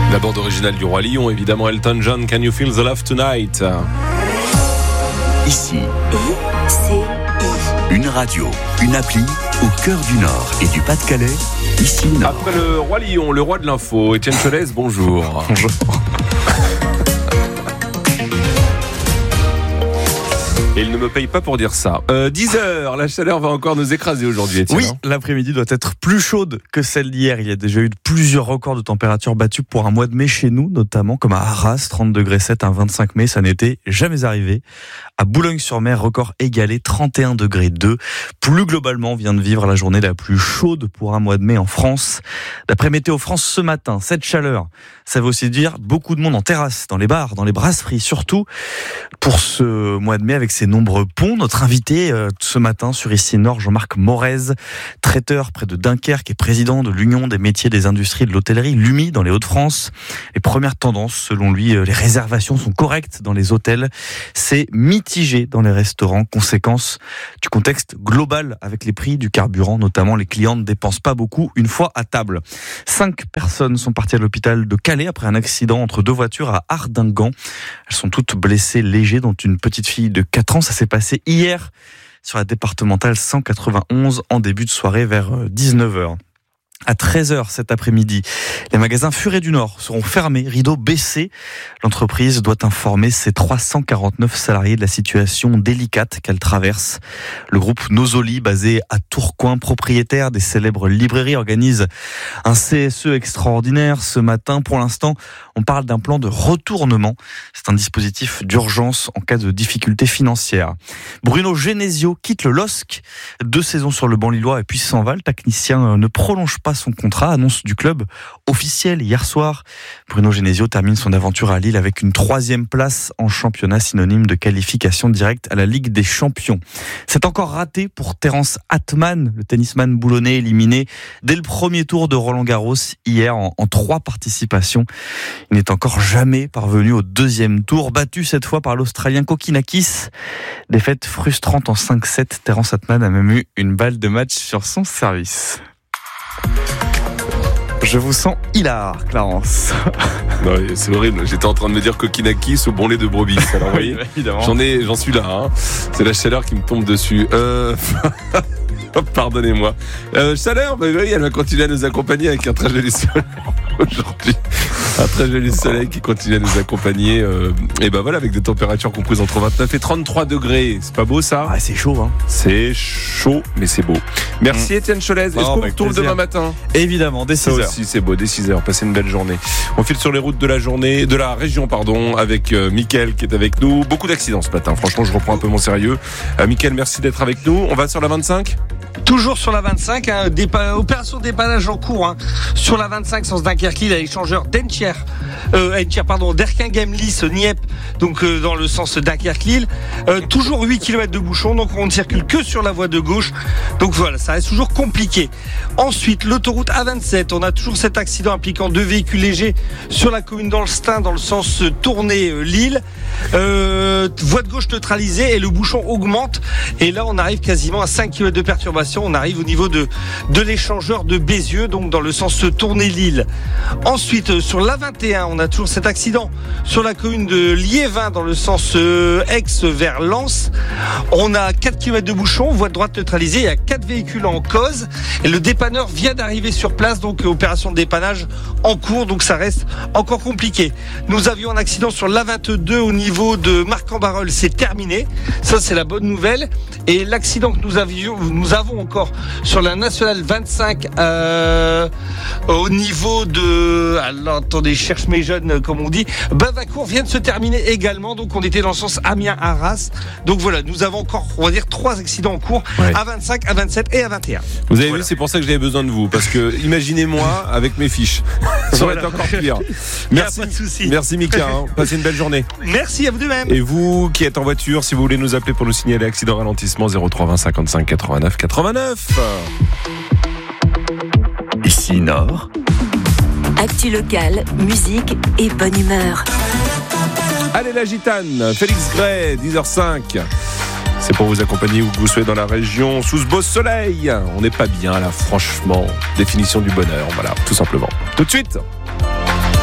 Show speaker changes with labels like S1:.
S1: La bande originale du Roi Lion, évidemment, Elton John, Can You Feel the Love Tonight?
S2: Ici, une radio, une appli au cœur du Nord et du Pas-de-Calais. Ici Nord.
S1: Après le Roi Lion, le roi de l'info, Étienne Cholès, bonjour.
S3: Bonjour.
S1: Et il ne me paye pas pour dire ça. 10h, la chaleur va encore nous écraser aujourd'hui, Étienne.
S3: Oui, l'après-midi doit être plus chaude que celle d'hier. Il y a déjà eu plusieurs records de température battus pour un mois de mai chez nous, notamment comme à Arras, 30,7 degrés un 25 mai. Ça n'était jamais arrivé. À Boulogne-sur-Mer, record égalé, 31,2 degrés. Plus globalement, on vient de vivre la journée la plus chaude pour un mois de mai en France. D'après Météo France ce matin, cette chaleur, ça veut aussi dire beaucoup de monde en terrasse, dans les bars, dans les brasseries, surtout pour ce mois de mai avec ses nombreux ponts. Notre invité ce matin sur Ici Nord, Jean-Marc Morez, traiteur près de Dunkerque et président de l'Union des métiers des industries de l'hôtellerie, l'UMI, dans les Hauts-de-France. Les premières tendances, selon lui, les réservations sont correctes dans les hôtels. C'est mitigé dans les restaurants. Conséquence du contexte global avec les prix du carburant, notamment les clients ne dépensent pas beaucoup une fois à table. 5 personnes sont parties à l'hôpital de Calais après un accident entre 2 voitures à Ardingan. Elles sont toutes blessées légers, dont une petite fille de 4 ans. Ça s'est passé hier sur la départementale 191 en début de soirée vers 19h. À 13h cet après-midi, les magasins Furet du Nord seront fermés, rideaux baissés. L'entreprise doit informer ses 349 salariés de la situation délicate qu'elle traverse. Le groupe Nosoli, basé à Tourcoing, propriétaire des célèbres librairies, organise un CSE extraordinaire ce matin. Pour l'instant, on parle d'un plan de retournement. C'est un dispositif d'urgence en cas de difficultés financières. Bruno Genesio quitte le LOSC. 2 saisons sur le banc lillois et puis s'en va. Le technicien ne prolonge pas son contrat, annonce du club officielle hier soir. Bruno Genesio termine son aventure à Lille avec une 3e place en championnat, synonyme de qualification directe à la Ligue des Champions. C'est encore raté pour Terence Atman, le tennisman boulonnais éliminé dès le premier tour de Roland-Garros hier en 3 participations. Il n'est encore jamais parvenu au 2e tour, battu cette fois par l'Australien Kokkinakis. Défaite frustrante en 5-7. Terence Atman a même eu une balle de match sur son service. Je vous sens hilar, Clarence.
S1: Non, c'est horrible. J'étais en train de me dire Kokkinakis au bon lait de brebis. Alors, vous voyez,
S3: évidemment.
S1: J'en suis là. Hein. C'est la chaleur qui me tombe dessus. Pardonnez-moi. Chaleur, bah oui, elle va continuer à nous accompagner avec un très joli soleil aujourd'hui. Un très joli soleil qui continue à nous accompagner. Et ben voilà, avec des températures comprises entre 29 et 33 degrés. C'est pas beau ça?
S3: Ah, c'est chaud, hein.
S1: C'est chaud, mais c'est beau. Merci Étienne Cholès. Est-ce qu'on vous retrouve demain matin?
S3: Évidemment, dès 6h.
S1: Ça aussi, c'est beau, dès 6h. Passez une belle journée. On file sur les routes de la région, avec Mickaël qui est avec nous. Beaucoup d'accidents ce matin. Franchement, je reprends un peu mon sérieux. Mickaël, merci d'être avec nous. On va sur la 25?
S4: Toujours sur la 25, opération de dépannage en cours sur la 25 sens Dunkerque-Lille à l'échangeur d'Erquinghem-Lys-Nieppe, donc dans le sens Dunkerque-Lille. Toujours 8 km de bouchon, donc on ne circule que sur la voie de gauche. Donc voilà, ça reste toujours compliqué. Ensuite, l'autoroute A27, on a toujours cet accident impliquant 2 véhicules légers sur la commune d'Olsztyn dans le sens Tournai-Lille. Voie de gauche neutralisée et le bouchon augmente. Et là, on arrive quasiment à 5 km de perturbation. On arrive au niveau de l'échangeur de Bézieux, donc dans le sens Tournai-Lille. Ensuite, sur l'A21, on a toujours cet accident sur la commune de Liévin dans le sens Aix vers Lens. On a 4 km de bouchon, voie de droite neutralisée, il y a 4 véhicules en cause et le dépanneur vient d'arriver sur place, donc opération de dépannage en cours, donc ça reste encore compliqué. Nous avions un accident sur l'A22 au niveau de Marc-en-Barœul, c'est terminé, ça c'est la bonne nouvelle. Et l'accident que nous avons encore sur la nationale 25 au niveau de... Alors attendez, je cherche mes jeunes comme on dit. Bavincourt vient de se terminer également, donc on était dans le sens Amiens-Arras. Donc voilà, nous avons encore, on va dire, 3 accidents en cours, à 25, à 27 et à 21.
S1: Vous avez vu, c'est pour ça que j'avais besoin de vous, parce que imaginez-moi avec mes fiches. Ça aurait été encore pire. Merci,
S4: pas de souci.
S1: Merci Mika, passez une belle journée.
S4: Merci à vous de même.
S1: Et vous qui êtes en voiture, si vous voulez nous appeler pour nous signaler accident ralentissement, 03 20 55 89 89.
S2: Ici Nord.
S5: Actu locale, musique et bonne humeur.
S1: Allez la gitane, Félix Gray, 10h05. C'est pour vous accompagner où que vous soyez dans la région, sous ce beau soleil. On n'est pas bien là, franchement. Définition du bonheur, voilà, tout simplement. Tout de suite.